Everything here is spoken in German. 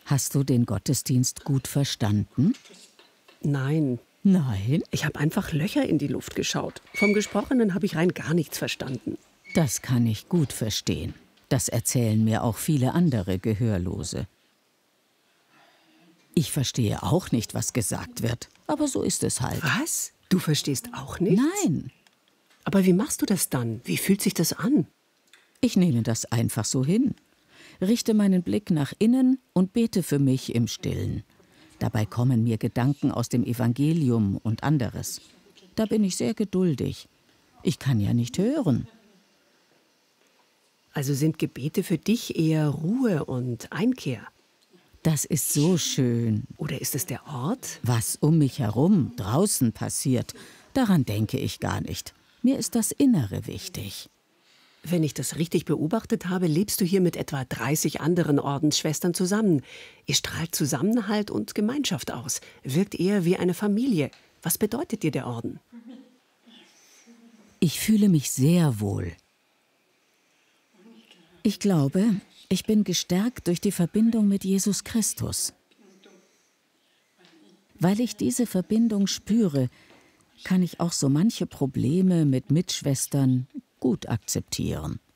Hast du den Gottesdienst gut verstanden? Nein, Nein? ich habe einfach Löcher in die Luft geschaut. Vom Gesprochenen habe ich rein gar nichts verstanden. Das kann ich gut verstehen. Das erzählen mir auch viele andere Gehörlose. Ich verstehe auch nicht, was gesagt wird, aber so ist es halt. Was? Du verstehst auch nichts? Nein, Aber wie machst du das dann? Wie fühlt sich das an? ich nehme das einfach so hin. Richte meinen Blick nach innen und bete für mich im Stillen. Dabei kommen mir Gedanken aus dem Evangelium und anderes. Da bin ich sehr geduldig. Ich kann ja nicht hören. Also sind Gebete für dich eher Ruhe und Einkehr? Das ist so schön. Oder ist es der Ort? Was um mich herum draußen passiert, daran denke ich gar nicht. Mir ist das Innere wichtig. Wenn ich das richtig beobachtet habe, lebst du hier mit etwa 30 anderen Ordensschwestern zusammen. Ihr strahlt Zusammenhalt und Gemeinschaft aus, wirkt eher wie eine Familie. Was bedeutet dir der Orden? Ich fühle mich sehr wohl. Ich glaube, ich bin gestärkt durch die Verbindung mit Jesus Christus. Weil ich diese Verbindung spüre, kann ich auch so manche Probleme mit Mitschwestern gut akzeptieren.